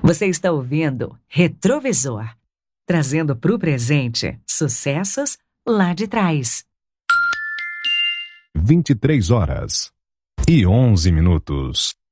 Você está ouvindo Retrovisor, trazendo para o presente sucessos lá de trás. 23 horas e 11 minutos.